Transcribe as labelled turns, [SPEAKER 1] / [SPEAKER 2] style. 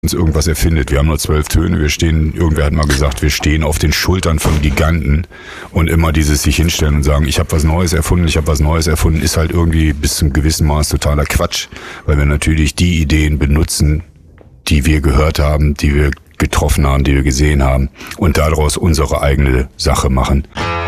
[SPEAKER 1] uns irgendwas erfindet. Wir haben nur 12 Töne, irgendwer hat mal gesagt, wir stehen auf den Schultern von Giganten und immer dieses sich hinstellen und sagen, ich habe was Neues erfunden, ist halt irgendwie bis zum gewissen Maß totaler Quatsch, weil wir natürlich die Ideen benutzen, die wir gehört haben, die wir getroffen haben, die wir gesehen haben und daraus unsere eigene Sache machen.